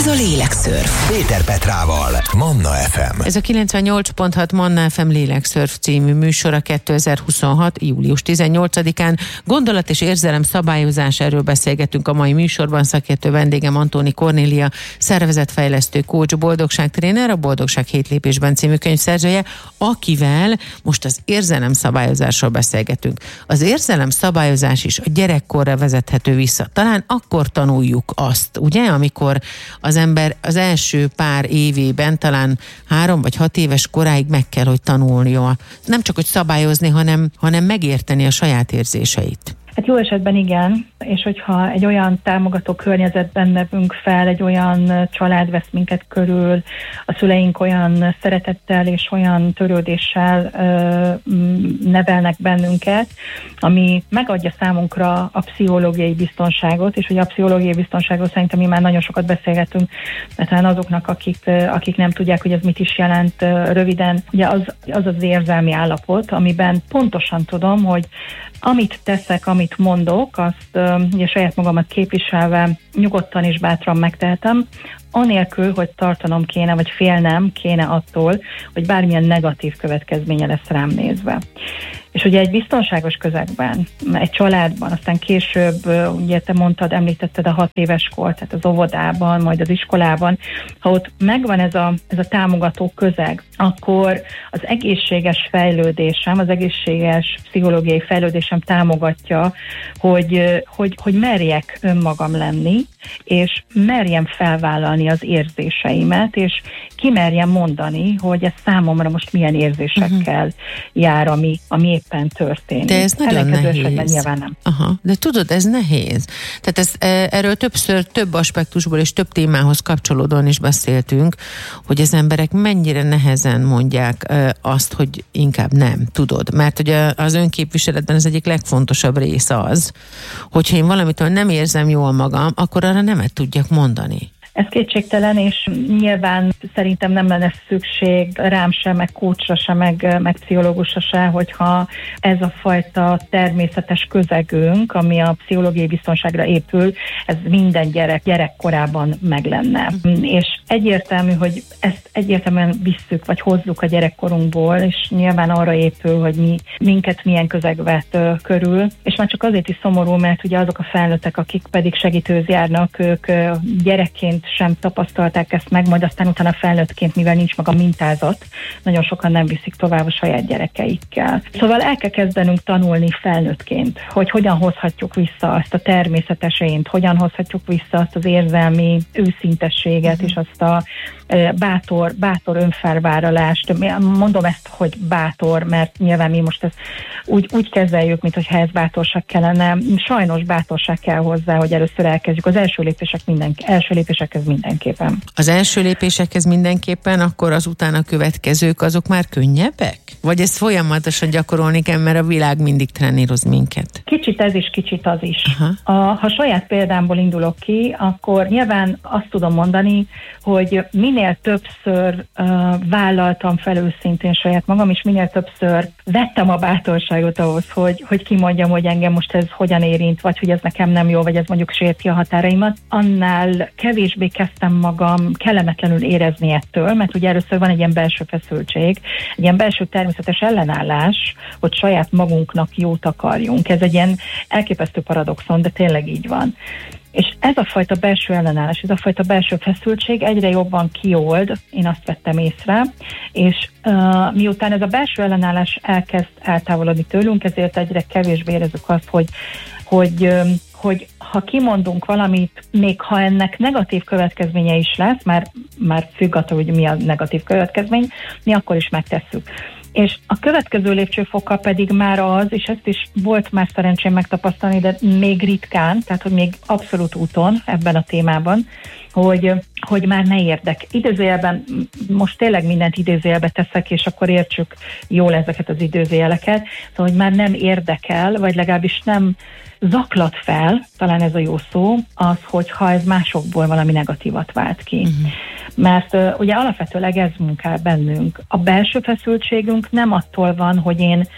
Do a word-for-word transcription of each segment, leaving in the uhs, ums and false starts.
Ez a Lélekszörf. Péter Petrával, Manna ef em. Ez a kilencvennyolc pont hat Manna ef em Lélekszörf című műsora kétezer-huszonhat. július tizennyolcadikán. Gondolat és érzelem szabályozás, erről beszélgetünk a mai műsorban. Szakértő vendégem Antóni Kornélia, szervezetfejlesztő, coach, boldogságtréner, a Boldogság hét lépésben című könyv szerzője, akivel most az érzelem szabályozásról beszélgetünk. Az érzelem szabályozás is a gyerekkorra vezethető vissza. Talán akkor tanuljuk azt, ugye, amikor az ember az első pár évében, talán három vagy hat éves koráig meg kell, hogy tanulnia. Nem csak, hogy szabályozni, hanem, hanem megérteni a saját érzéseit. Hát jó esetben igen, és hogyha egy olyan támogató környezetben nevünk fel, egy olyan család vesz minket körül, a szüleink olyan szeretettel és olyan törődéssel ö, nevelnek bennünket, ami megadja számunkra a pszichológiai biztonságot, és hogy a pszichológiai biztonságról szerintem mi már nagyon sokat beszélgetünk, mert talán azoknak, akik, akik nem tudják, hogy ez mit is jelent röviden, ugye az az, az érzelmi állapot, amiben pontosan tudom, hogy amit teszek, amit mondok, azt ugye saját magamat képviselve nyugodtan és bátran megtehetem, anélkül, hogy tartanom kéne, vagy félnem kéne attól, hogy bármilyen negatív következménye lesz rám nézve. És ugye egy biztonságos közegben, egy családban, aztán később, ugye te mondtad, említetted a hat éves kort, tehát az óvodában, majd az iskolában, ha ott megvan ez a, ez a támogató közeg, akkor az egészséges fejlődésem, az egészséges pszichológiai fejlődésem támogatja, hogy, hogy, hogy merjek önmagam lenni, és merjem felvállalni az érzéseimet, és kimerjem mondani, hogy ez számomra most milyen érzésekkel uh-huh. jár, ami, ami éppen történik. De ez nagyon nehéz. Nyilván nem. Aha, de tudod, ez nehéz. Tehát ez, erről többször, több aspektusból és több témához kapcsolódóan is beszéltünk, hogy az emberek mennyire nehezen mondják azt, hogy inkább nem, tudod. Mert ugye az önképviseletben az egyik legfontosabb rész az, hogyha én valamitől nem érzem jól magam, akkor arra nemet tudjak mondani. Ez kétségtelen, és nyilván szerintem nem lenne szükség rám se, meg coachra se, meg, meg pszichológusra se, hogyha ez a fajta természetes közegünk, ami a pszichológiai biztonságra épül, ez minden gyerek gyerekkorában meg lenne. Mm. És egyértelmű, hogy ezt egyértelműen visszük, vagy hozzuk a gyerekkorunkból, és nyilván arra épül, hogy mi, minket milyen közeg vett uh, körül, és már csak azért is szomorú, mert ugye azok a felnőttek, akik pedig segítőz járnak, ők uh, gyerekként sem tapasztalták ezt meg, majd aztán utána felnőttként, mivel nincs maga mintázat, nagyon sokan nem viszik tovább a saját gyerekeikkel. Szóval el kell kezdenünk tanulni felnőttként, hogy hogyan hozhatjuk vissza azt a természetes ént, hogyan hozhatjuk vissza azt az érzelmi őszintességet, uh-huh. és azt a e, bátor, bátor önfelvállalást. Mondom ezt, hogy bátor, mert nyilván mi most ezt úgy, úgy kezeljük, mintha ez bátorság kellene. Sajnos bátorság kell hozzá, hogy először elkezdjük. Az első lépések mindenki, első lépések ez mindenképpen. Az első lépésekhez mindenképpen, akkor az utána következők azok már könnyebbek? Vagy ezt folyamatosan gyakorolni kell, mert a világ mindig treníroz minket? Kicsit ez is, kicsit az is. A, ha saját példámból indulok ki, akkor nyilván azt tudom mondani, hogy minél többször uh, vállaltam fel őszintén saját magam, és minél többször vettem a bátorságot ahhoz, hogy, hogy kimondjam, hogy engem most ez hogyan érint, vagy hogy ez nekem nem jó, vagy ez mondjuk sérti a határaimat, annál kevésbé kezdtem magam kellemetlenül érezni ettől, mert ugye először van egy ilyen belső feszültség, egy ilyen belső természetes ellenállás, hogy saját magunknak jót akarjunk. Ez egy ilyen elképesztő paradoxon, de tényleg így van. És ez a fajta belső ellenállás, ez a fajta belső feszültség egyre jobban kiold, én azt vettem észre, és uh, miután ez a belső ellenállás elkezd eltávolodni tőlünk, ezért egyre kevésbé érezzük azt, hogy, hogy, um, hogy ha kimondunk valamit, még ha ennek negatív következménye is lesz, már, már függ attól, hogy mi a negatív következmény, mi akkor is megtesszük. És a következő lépcsőfokkal pedig már az, és ezt is volt már szerencsém megtapasztalni, de még ritkán, tehát hogy még abszolút úton ebben a témában, hogy, hogy már ne érdek. Idézőjelben, most tényleg mindent idézőjelbe teszek, és akkor értsük jól ezeket az idézőjeleket, szóval, hogy már nem érdekel, vagy legalábbis nem zaklat fel, talán ez a jó szó, az, hogyha ez másokból valami negatívat vált ki. Uh-huh. Mert uh, ugye alapvetőleg ez munkál bennünk. A belső feszültségünk nem attól van, hogy én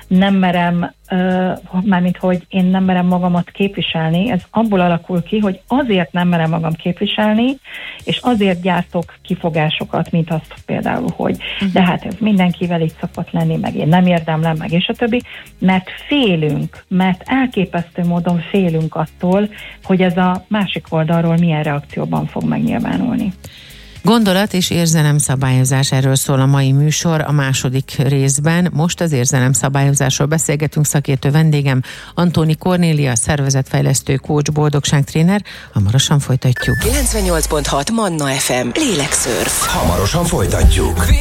nem merem, mármint hogy én nem merem magamat képviselni, ez abból alakul ki, hogy azért nem merem magam képviselni, és azért gyártok kifogásokat, mint azt például, hogy uh-huh. de hát ez mindenkivel így szokott lenni, meg én nem érdemlem, meg és a többi, mert félünk, mert elképesztő módon félünk attól, hogy ez a másik oldalról milyen reakcióban fog megnyilvánulni. Gondolat és érzelem szabályozás, erről szól a mai műsor a második részben. Most az érzelem szabályozásról beszélgetünk, szakértő vendégem Antóni Kornélia, szervezetfejlesztő, coach, boldogságtréner. Hamarosan folytatjuk. kilencvennyolc pont hat Manna ef em. Lélekszörf. Hamarosan folytatjuk.